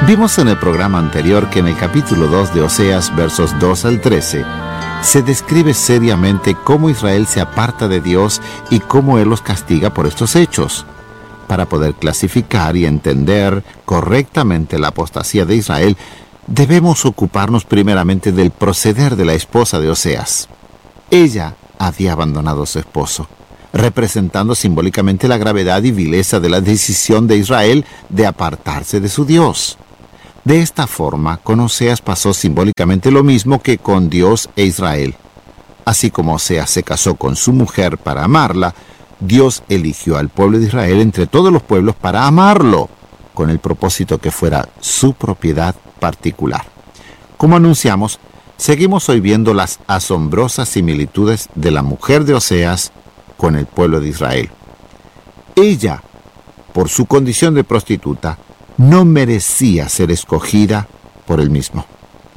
Vimos en el programa anterior que en el capítulo 2 de Oseas, versos 2 al 13, se describe seriamente cómo Israel se aparta de Dios y cómo Él los castiga por estos hechos. Para poder clasificar y entender correctamente la apostasía de Israel, debemos ocuparnos primeramente del proceder de la esposa de Oseas. Ella había abandonado a su esposo, representando simbólicamente la gravedad y vileza de la decisión de Israel de apartarse de su Dios. De esta forma, con Oseas pasó simbólicamente lo mismo que con Dios e Israel. Así como Oseas se casó con su mujer para amarla, Dios eligió al pueblo de Israel entre todos los pueblos para amarlo, con el propósito que fuera su propiedad particular. Como anunciamos, seguimos hoy viendo las asombrosas similitudes de la mujer de Oseas con el pueblo de Israel. Ella, por su condición de prostituta, no merecía ser escogida por él mismo.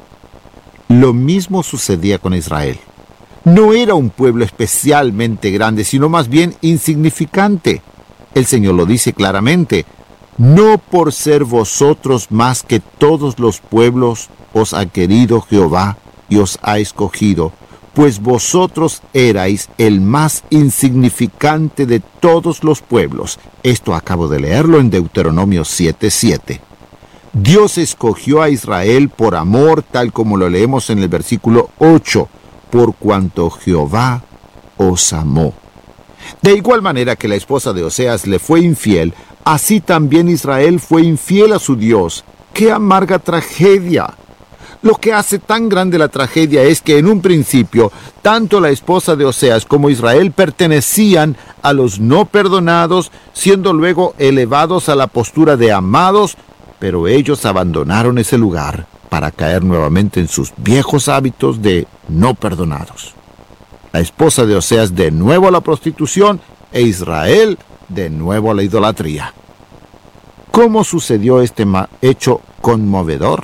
Lo mismo sucedía con Israel. No era un pueblo especialmente grande, sino más bien insignificante. El Señor lo dice claramente: no por ser vosotros más que todos los pueblos os ha querido Jehová y os ha escogido, pues vosotros erais el más insignificante de todos los pueblos. Esto acabo de leerlo en Deuteronomio 7:7. Dios escogió a Israel por amor, tal como lo leemos en el versículo 8, por cuanto Jehová os amó. De igual manera que la esposa de Oseas le fue infiel, así también Israel fue infiel a su Dios. ¡Qué amarga tragedia! Lo que hace tan grande la tragedia es que en un principio, tanto la esposa de Oseas como Israel pertenecían a los no perdonados, siendo luego elevados a la postura de amados, pero ellos abandonaron ese lugar para caer nuevamente en sus viejos hábitos de no perdonados. La esposa de Oseas de nuevo a la prostitución e Israel de nuevo a la idolatría. ¿Cómo sucedió este hecho conmovedor?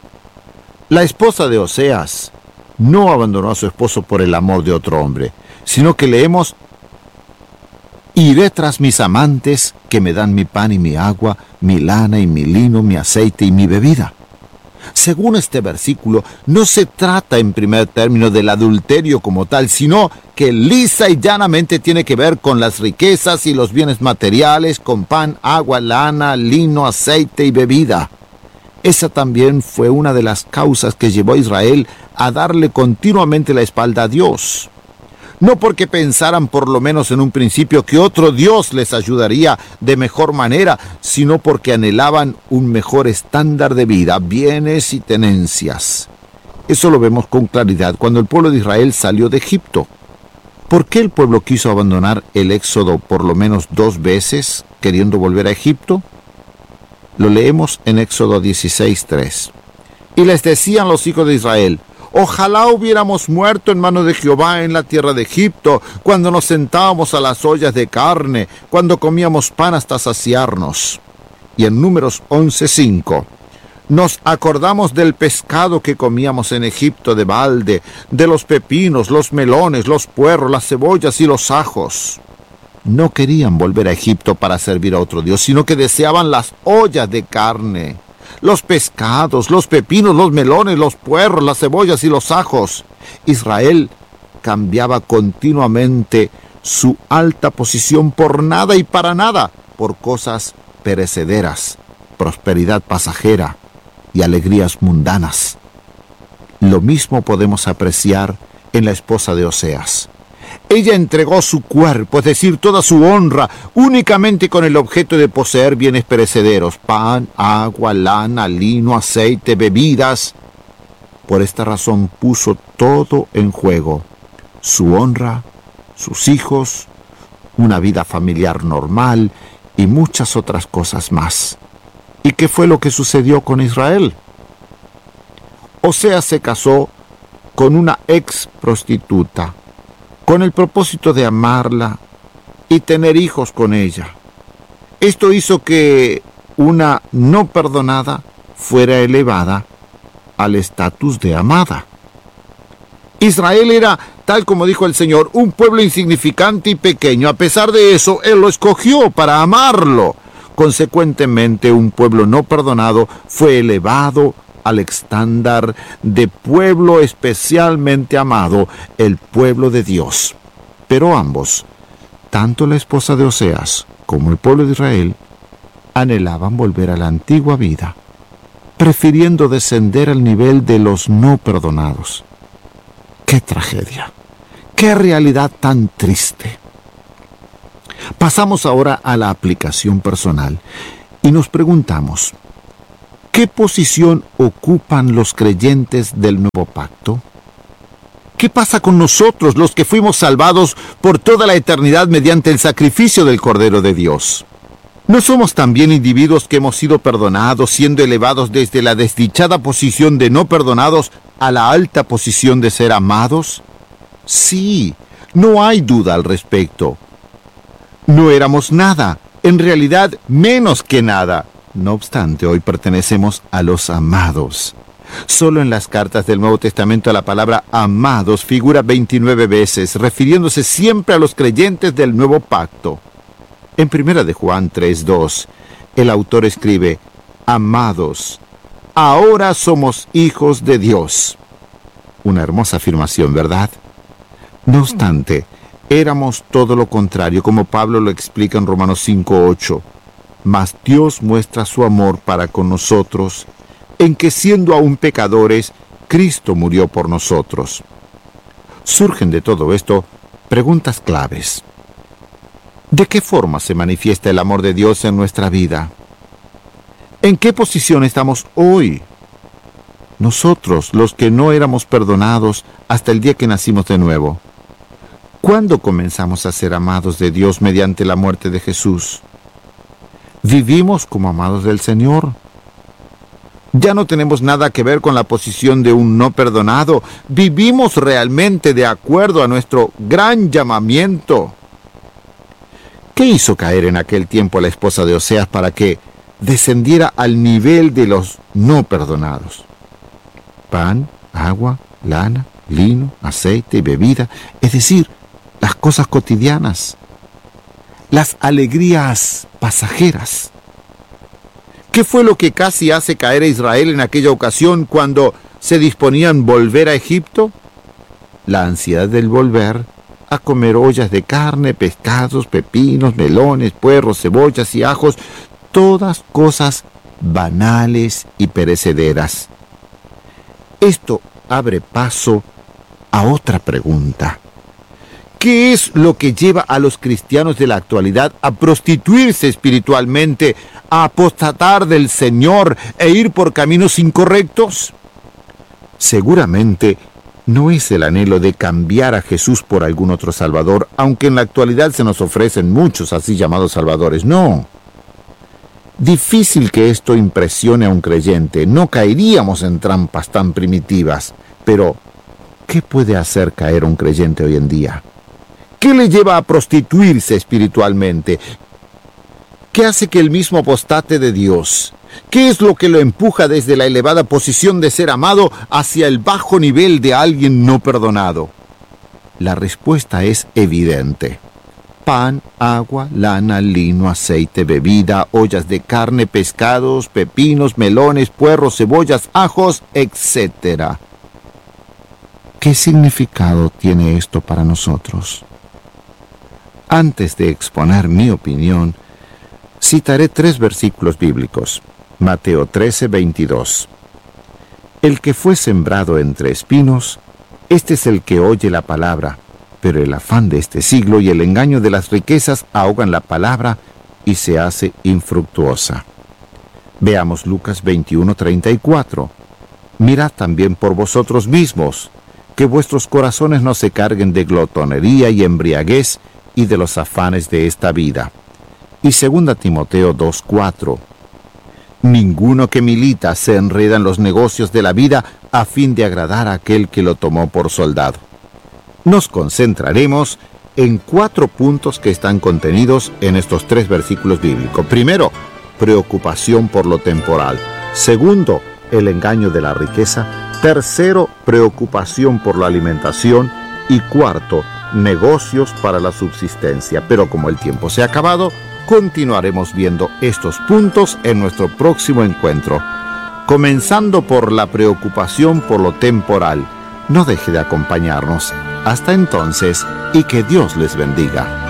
La esposa de Oseas no abandonó a su esposo por el amor de otro hombre, sino que leemos: iré tras mis amantes que me dan mi pan y mi agua, mi lana y mi lino, mi aceite y mi bebida. Según este versículo, no se trata en primer término del adulterio como tal, sino que lisa y llanamente tiene que ver con las riquezas y los bienes materiales, con pan, agua, lana, lino, aceite y bebida. Esa también fue una de las causas que llevó a Israel a darle continuamente la espalda a Dios. No porque pensaran por lo menos en un principio que otro Dios les ayudaría de mejor manera, sino porque anhelaban un mejor estándar de vida, bienes y tenencias. Eso lo vemos con claridad cuando el pueblo de Israel salió de Egipto. ¿Por qué el pueblo quiso abandonar el éxodo por lo menos 2 veces, queriendo volver a Egipto? Lo leemos en Éxodo 16:3. Y les decían los hijos de Israel: ojalá hubiéramos muerto en mano de Jehová en la tierra de Egipto, cuando nos sentábamos a las ollas de carne, cuando comíamos pan hasta saciarnos. Y en Números 11:5, nos acordamos del pescado que comíamos en Egipto de balde, de los pepinos, los melones, los puerros, las cebollas y los ajos. No querían volver a Egipto para servir a otro Dios, sino que deseaban las ollas de carne, los pescados, los pepinos, los melones, los puerros, las cebollas y los ajos. Israel cambiaba continuamente su alta posición por nada y para nada, por cosas perecederas, prosperidad pasajera y alegrías mundanas. Lo mismo podemos apreciar en la esposa de Oseas. Ella entregó su cuerpo, es decir, toda su honra, únicamente con el objeto de poseer bienes perecederos: pan, agua, lana, lino, aceite, bebidas. Por esta razón puso todo en juego: su honra, sus hijos, una vida familiar normal y muchas otras cosas más. ¿Y qué fue lo que sucedió con Israel? Oseas se casó con una ex prostituta, con el propósito de amarla y tener hijos con ella. Esto hizo que una no perdonada fuera elevada al estatus de amada. Israel era, tal como dijo el Señor, un pueblo insignificante y pequeño. A pesar de eso, Él lo escogió para amarlo. Consecuentemente, un pueblo no perdonado fue elevado al estándar de pueblo especialmente amado, el pueblo de Dios. Pero ambos, tanto la esposa de Oseas como el pueblo de Israel, anhelaban volver a la antigua vida, prefiriendo descender al nivel de los no perdonados. ¡Qué tragedia! ¡Qué realidad tan triste! Pasamos ahora a la aplicación personal y nos preguntamos, ¿qué posición ocupan los creyentes del nuevo pacto? ¿Qué pasa con nosotros, los que fuimos salvados por toda la eternidad mediante el sacrificio del Cordero de Dios? ¿No somos también individuos que hemos sido perdonados, siendo elevados desde la desdichada posición de no perdonados a la alta posición de ser amados? Sí, no hay duda al respecto. No éramos nada, en realidad menos que nada. No obstante, hoy pertenecemos a los amados. Solo en las cartas del Nuevo Testamento la palabra amados figura 29 veces, refiriéndose siempre a los creyentes del nuevo pacto. En 1 de Juan 3:2, el autor escribe, amados, ahora somos hijos de Dios. Una hermosa afirmación, ¿verdad? No obstante, éramos todo lo contrario, como Pablo lo explica en Romanos 5:8. Mas Dios muestra su amor para con nosotros, en que siendo aún pecadores, Cristo murió por nosotros. Surgen de todo esto preguntas claves. ¿De qué forma se manifiesta el amor de Dios en nuestra vida? ¿En qué posición estamos hoy? Nosotros, los que no éramos perdonados hasta el día que nacimos de nuevo. ¿Cuándo comenzamos a ser amados de Dios mediante la muerte de Jesús? ¿Vivimos como amados del Señor? Ya no tenemos nada que ver con la posición de un no perdonado. ¿Vivimos realmente de acuerdo a nuestro gran llamamiento? ¿Qué hizo caer en aquel tiempo a la esposa de Oseas para que descendiera al nivel de los no perdonados? Pan, agua, lana, lino, aceite y bebida, es decir, las cosas cotidianas, las alegrías pasajeras. ¿Qué fue lo que casi hace caer a Israel en aquella ocasión cuando se disponían a volver a Egipto? La ansiedad del volver a comer ollas de carne, pescados, pepinos, melones, puerros, cebollas y ajos, todas cosas banales y perecederas. Esto abre paso a otra pregunta. ¿Qué es lo que lleva a los cristianos de la actualidad a prostituirse espiritualmente, a apostatar del Señor e ir por caminos incorrectos? Seguramente no es el anhelo de cambiar a Jesús por algún otro Salvador, aunque en la actualidad se nos ofrecen muchos así llamados Salvadores. No. Difícil que esto impresione a un creyente. No caeríamos en trampas tan primitivas. Pero, ¿qué puede hacer caer a un creyente hoy en día? ¿Qué le lleva a prostituirse espiritualmente? ¿Qué hace que el mismo apostate de Dios? ¿Qué es lo que lo empuja desde la elevada posición de ser amado hacia el bajo nivel de alguien no perdonado? La respuesta es evidente. Pan, agua, lana, lino, aceite, bebida, ollas de carne, pescados, pepinos, melones, puerros, cebollas, ajos, etc. ¿Qué significado tiene esto para nosotros? Antes de exponer mi opinión, citaré 3 versículos bíblicos. Mateo 13:22. El que fue sembrado entre espinos, este es el que oye la palabra, pero el afán de este siglo y el engaño de las riquezas ahogan la palabra y se hace infructuosa. Veamos Lucas 21:34. Mirad también por vosotros mismos, que vuestros corazones no se carguen de glotonería y embriaguez y de los afanes de esta vida. Y 2 Timoteo 2:4. Ninguno que milita se enreda en los negocios de la vida a fin de agradar a aquel que lo tomó por soldado. Nos concentraremos en 4 puntos que están contenidos en estos 3 versículos bíblicos. Primero, preocupación por lo temporal. Segundo, el engaño de la riqueza. Tercero, preocupación por la alimentación. Y cuarto, negocios para la subsistencia. Pero como el tiempo se ha acabado, continuaremos viendo estos puntos en nuestro próximo encuentro. Comenzando por la preocupación por lo temporal. No deje de acompañarnos. Hasta entonces, y que Dios les bendiga.